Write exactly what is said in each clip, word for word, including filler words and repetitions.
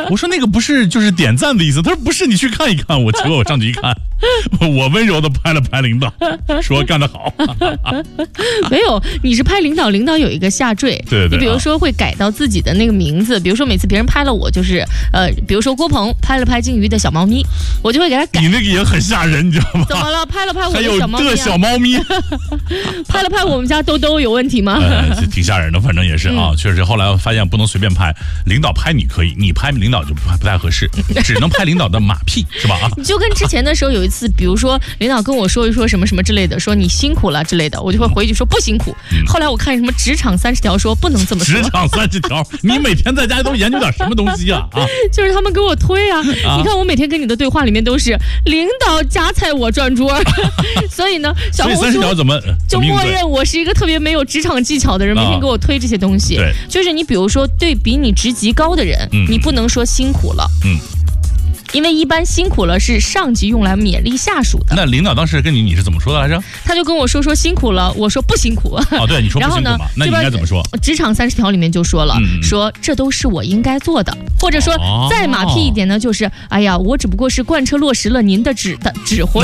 我说那个不是就是点赞的意思，他说不是，你去看一看。我结果我上去一看，我温柔的拍了拍领导，说干得好。 没有，你是拍领导，领导有一个下坠。 对对对， 你比如说会改到自己的那个名字，比如说每次别人拍了我，就是呃，比如说郭鹏拍了拍金鱼的小猫咪，我就会给他改。 你那个也很吓人，你知道吗？ 怎么了？拍了拍我的小猫咪、啊，还有的小猫咪， 拍了拍我们家兜兜有问题吗？ 呃，挺吓人的，反正也是啊，嗯、确实。后来我发现不能随便拍，领导拍你可以，你拍领导就不不太合适，只能拍领导的马屁，是吧？啊， 你就跟之前的时候有一次，比如说领导跟我说一说什么什么之类的，说你辛苦了之类的，我就会回去说不辛苦。嗯、后来我看什么职场三十条说不能这么说， 职场三十条，你每天在家都研究点什么东西啊？啊， 就是他们给我推啊，啊你看我每天跟你的对话里面都是领导夹菜我转桌，所以呢，小红书三十条怎么就默认我是一个特别没有职场技巧的人，每天给我推这些东西。 对， 就是你比如说对比你职级高的人，嗯、你不能说辛苦了，嗯。因为一般辛苦了是上级用来勉励下属的。 那领导当时跟你你是怎么说的来着？ 他就跟我说说辛苦了，我说不辛苦。 哦，对，你说不辛苦嘛？那你应该怎么说？ 职场三十条里面就说了，嗯、说这都是我应该做的，或者说、哦、再马屁一点呢，就是哎呀，我只不过是贯彻落实了您的指的指挥。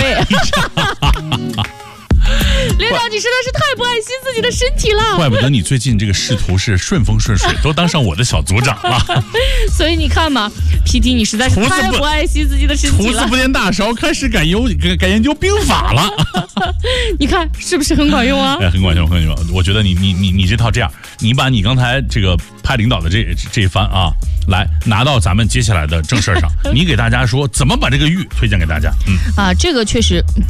领导，你实在是太不爱惜自己的身体了， 怪不得你最近这个仕途是顺风顺水，都当上我的小组长了。 所以你看嘛 ，P D 你实在是太不爱惜自己的身体了。 厨子不念大勺，开始改研改研究兵法了。 你看是不是很管用啊？ 哎，很管用，很管用。我觉得你你你你这套这样，你把你刚才这个拍领导的这这一番啊，来拿到咱们接下来的正事上，你给大家说怎么把这个玉推荐给大家。嗯啊，这个确实不。